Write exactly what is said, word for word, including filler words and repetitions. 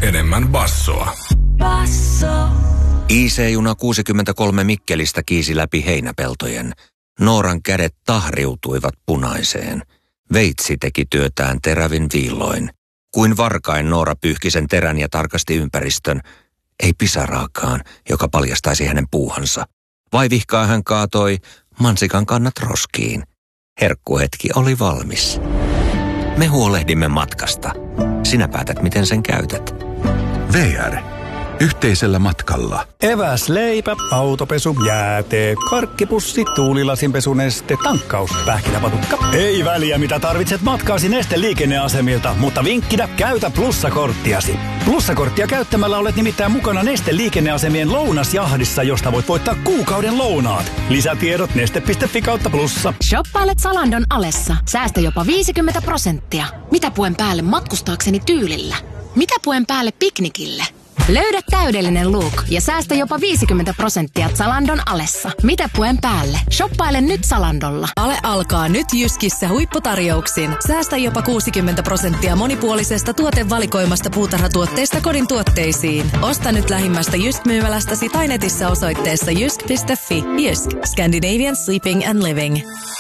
enemmän bassoa. Basso. I C-juna kuusikymmentäkolme Mikkelistä kiisi läpi heinäpeltojen. Nooran kädet tahriutuivat punaiseen. Veitsi teki työtään terävin viilloin. Kuin varkain Noora pyyhki sen terän ja tarkasti ympäristön. Ei pisaraakaan, joka paljastaisi hänen puuhansa. Vaivihkaa hän kaatoi mansikan kannat roskiin. Herkkuhetki oli valmis. Me huolehdimme matkasta. Sinä päätät, miten sen käytät. V R. Yhteisellä matkalla. Eväs, leipä, autopesu, jäätee, karkkipussi, tuulilasinpesuneste, tankkaus, pähkinäpatukka. Ei väliä, mitä tarvitset matkaasi Neste liikenneasemilta, mutta vinkkinä käytä plussakorttiasi. Plussakorttia käyttämällä olet nimittäin mukana Neste liikenneasemien lounasjahdissa, josta voit voittaa kuukauden lounaat. Lisätiedot neste piste fi kautta plussa. Shoppailet Zalandon alessa. Säästä jopa viisikymmentä prosenttia. Mitä puen päälle matkustaakseni tyylillä? Mitä puen päälle piknikille? Löydä täydellinen look ja säästä jopa viisikymmentä prosenttia Zalandon alessa. Mitä puen päälle? Shoppaile nyt Zalandolla. Ale alkaa nyt Jyskissä huipputarjouksin. Säästä jopa kuusikymmentä prosenttia monipuolisesta tuotevalikoimasta puutarhatuotteista kodin tuotteisiin. Osta nyt lähimmästä Jysk-myymälästäsi tai netissä osoitteessa jysk piste fi. Jysk. Scandinavian Sleeping and Living.